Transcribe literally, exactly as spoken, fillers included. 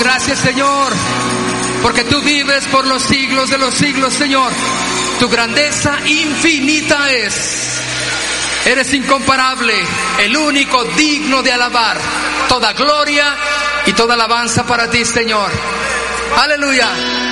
gracias, Señor, porque tú vives por los siglos de los siglos, Señor. Tu grandeza infinita es. Eres incomparable, el único digno de alabar. Toda gloria y toda alabanza para ti, Señor. Aleluya.